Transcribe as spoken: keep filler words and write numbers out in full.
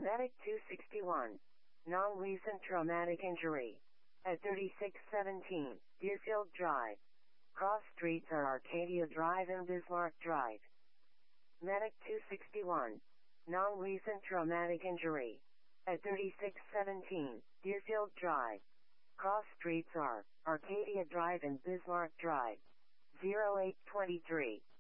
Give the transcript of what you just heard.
Medic two sixty-one. Non-recent traumatic injury. At thirty-six seventeen, Deerfield Drive. Cross streets are Arcadia Drive and Bismarck Drive. Medic two sixty-one. Non-recent traumatic injury. At thirty-six seventeen, Deerfield Drive. Cross streets are Arcadia Drive and Bismarck Drive. zero eight two three.